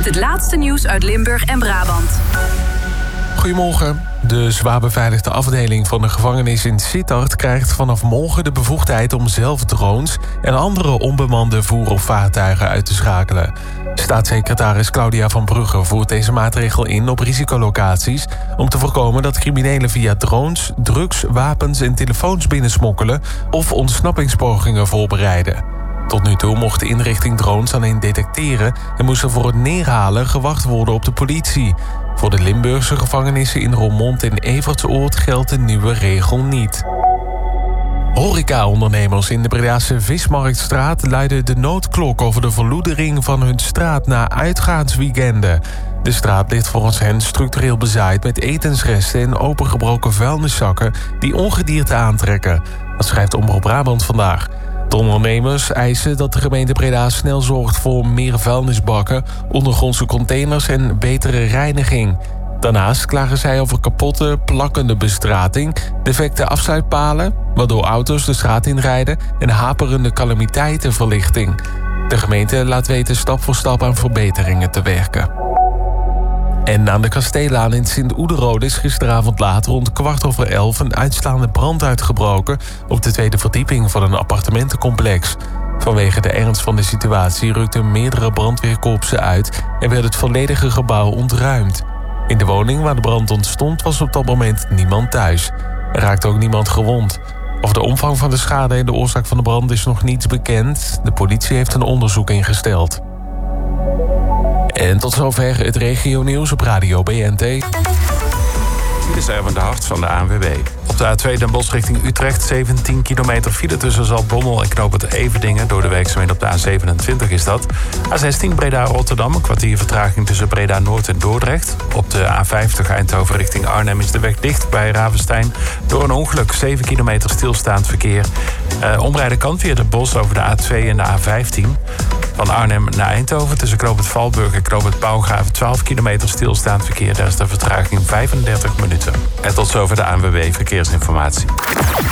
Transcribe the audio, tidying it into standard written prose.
met het laatste nieuws uit Limburg en Brabant. Goedemorgen. De zwaar beveiligde afdeling van de gevangenis in Sittard krijgt vanaf morgen de bevoegdheid om zelf drones en andere onbemande voer- of vaartuigen uit te schakelen. Staatssecretaris Claudia van Brugge voert deze maatregel in op risicolocaties om te voorkomen dat criminelen via drones, drugs, wapens en telefoons binnensmokkelen of ontsnappingspogingen voorbereiden. Tot nu toe mocht de inrichting drones alleen detecteren en moest er voor het neerhalen gewacht worden op de politie. Voor de Limburgse gevangenissen in Roermond en Evertsoord geldt de nieuwe regel niet. Horeca-ondernemers in de Bredaanse Vismarktstraat luiden de noodklok over de verloedering van hun straat na uitgaansweekenden. De straat ligt volgens hen structureel bezaaid met etensresten en opengebroken vuilniszakken die ongedierte aantrekken. Dat schrijft Omroep Brabant vandaag. De ondernemers eisen dat de gemeente Breda snel zorgt voor meer vuilnisbakken, ondergrondse containers en betere reiniging. Daarnaast klagen zij over kapotte, plakkende bestrating, defecte afsluitpalen, waardoor auto's de straat inrijden, en haperende calamiteitenverlichting. De gemeente laat weten stap voor stap aan verbeteringen te werken. En aan de Kasteelaan in Sint-Oederode is gisteravond laat rond 11:15 een uitslaande brand uitgebroken op de tweede verdieping van een appartementencomplex. Vanwege de ernst van de situatie rukten meerdere brandweerkorpsen uit en werd het volledige gebouw ontruimd. In de woning waar de brand ontstond was op dat moment niemand thuis. Er raakte ook niemand gewond. Over de omvang van de schade en de oorzaak van de brand is nog niets bekend. De politie heeft een onderzoek ingesteld. En tot zover het regionieuws op Radio BNT. Dit is Erwin de Hart van de ANWB. Op de A2 Den Bosch richting Utrecht 17 kilometer file tussen Zaltbommel en Knoopend Everdingen. Door de werkzaamheden op de A27 is dat. A16 Breda-Rotterdam, een kwartier vertraging tussen Breda-Noord en Dordrecht. Op de A50 Eindhoven richting Arnhem is de weg dicht bij Ravenstein. Door een ongeluk 7 kilometer stilstaand verkeer. Omrijden kan via de Bosch over de A2 en de A15. Van Arnhem naar Eindhoven tussen Knoopend Valburg en Knoopend Pauwgraven 12 kilometer stilstaand verkeer. Daar is de vertraging 35 minuten. En tot zover de ANWB Verkeersinformatie.